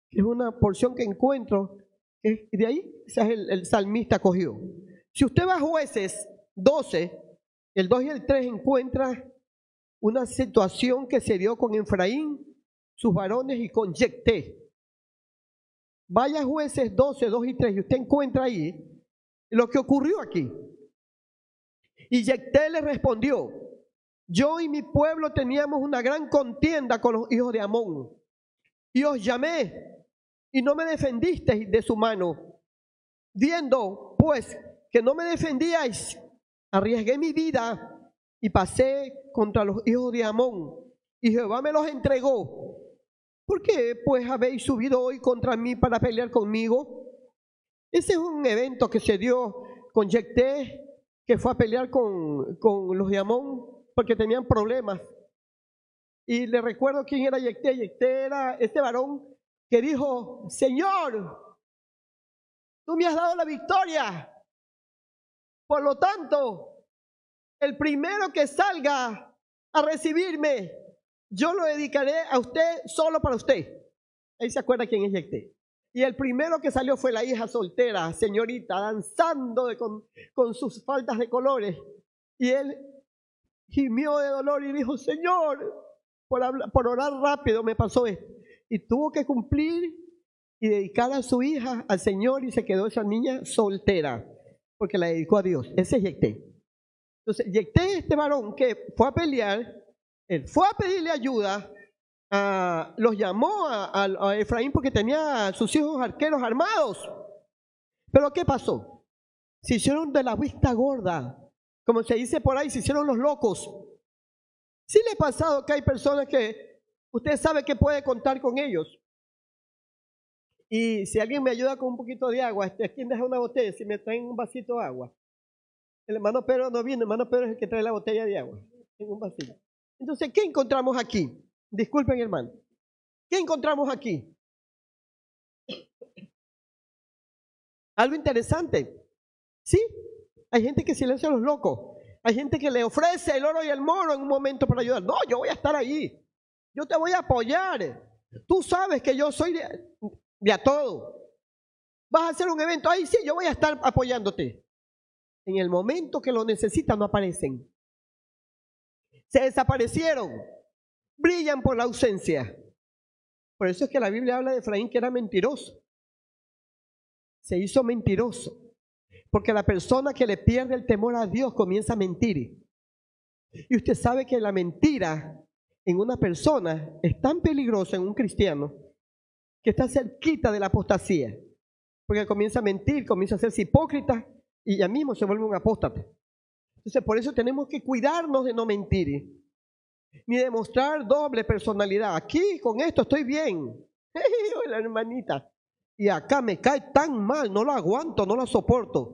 que es una porción que encuentro, de ahí ese es el salmista cogió. Si usted va a Jueces 12, el 2 y el 3 encuentra una situación que se dio con Efraín, sus varones y con Yecté. Vaya a Jueces 12, 2 y 3 y usted encuentra ahí lo que ocurrió aquí. Y Yecté le respondió: yo y mi pueblo teníamos una gran contienda con los hijos de Amón, y os llamé, y no me defendisteis de su mano. Viendo, pues, que no me defendíais, arriesgué mi vida y pasé contra los hijos de Amón, y Jehová me los entregó. ¿Por qué, pues, habéis subido hoy contra mí para pelear conmigo? Ese es un evento que se dio con Yecté, que fue a pelear con los de Amón, porque tenían problemas. Y le recuerdo quién era Yecté. Yecté era este varón que dijo: Señor, tú me has dado la victoria. Por lo tanto, el primero que salga a recibirme, yo lo dedicaré a usted, solo para usted. Ahí se acuerda quién es Yecté. Y el primero que salió fue la hija soltera, señorita, danzando con sus faldas de colores. Y él gimió de dolor y dijo: Señor, por orar rápido me pasó esto. Y tuvo que cumplir y dedicar a su hija al Señor, y se quedó esa niña soltera, porque la dedicó a Dios. Ese es Yecté. Entonces, Yecté, este varón que fue a pelear, él fue a pedirle ayuda, los llamó a Efraín porque tenía a sus hijos arqueros armados. Pero ¿qué pasó? Se hicieron de la vista gorda, como se dice por ahí, se hicieron los locos. ¿Sí le ha pasado que hay personas que usted sabe que puede contar con ellos? Y si alguien me ayuda con un poquito de agua, ¿quién deja una botella? Si me traen un vasito de agua. El hermano Pedro no viene, el hermano Pedro es el que trae la botella de agua. En un vasito. Entonces, ¿qué encontramos aquí? Disculpen, hermano. ¿Qué encontramos aquí? Algo interesante. ¿Sí? Hay gente que se le hace a los locos. Hay gente que le ofrece el oro y el moro en un momento para ayudar. No, yo voy a estar ahí. Yo te voy a apoyar. Tú sabes que yo soy de a todo. Vas a hacer un evento. Ahí sí, yo voy a estar apoyándote. En el momento que lo necesitan, no aparecen. Se desaparecieron. Brillan por la ausencia. Por eso es que la Biblia habla de Efraín, que era mentiroso. Se hizo mentiroso. Porque la persona que le pierde el temor a Dios comienza a mentir. Y usted sabe que la mentira en una persona es tan peligrosa, en un cristiano, que está cerquita de la apostasía. Porque comienza a mentir, comienza a hacerse hipócrita y ya mismo se vuelve un apóstata. Entonces, por eso tenemos que cuidarnos de no mentir, ni de mostrar doble personalidad. Aquí con esto estoy bien. La hermanita. Y acá me cae tan mal, no lo aguanto, no lo soporto.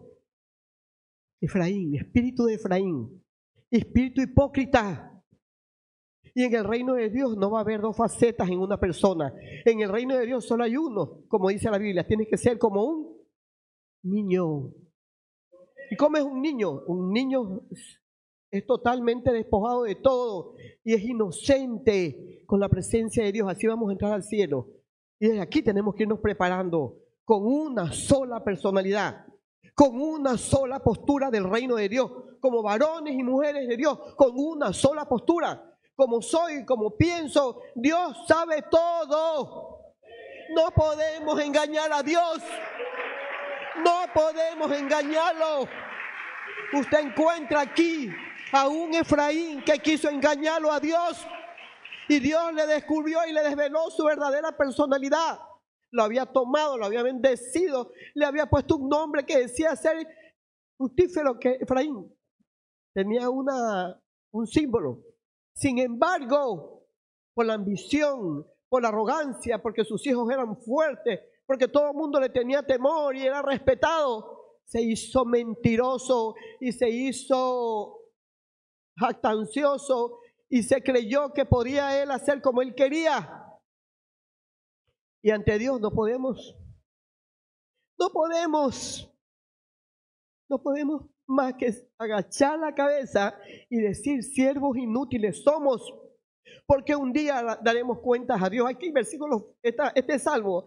Efraín, espíritu de Efraín, espíritu hipócrita. Y en el reino de Dios no va a haber dos facetas en una persona. En el reino de Dios solo hay uno, como dice la Biblia. Tienes que ser como un niño. ¿Y cómo es un niño? Un niño es totalmente despojado de todo y es inocente con la presencia de Dios. Así vamos a entrar al cielo. Y desde aquí tenemos que irnos preparando con una sola personalidad, con una sola postura del reino de Dios, como varones y mujeres de Dios, con una sola postura. Como soy, como pienso, Dios sabe todo. No podemos engañar a Dios. No podemos engañarlo. Usted encuentra aquí a un Efraín que quiso engañarlo a Dios, y Dios le descubrió y le desveló su verdadera personalidad. Lo había tomado, lo había bendecido, le había puesto un nombre que decía ser fructífero, que Efraín tenía un símbolo. Sin embargo, por la ambición, por la arrogancia, porque sus hijos eran fuertes, porque todo el mundo le tenía temor y era respetado, se hizo mentiroso y se hizo jactancioso y se creyó que podía él hacer como él quería. Y ante Dios no podemos más que agachar la cabeza y decir: siervos inútiles somos, porque un día daremos cuentas a Dios. Aquí versículo, este salmo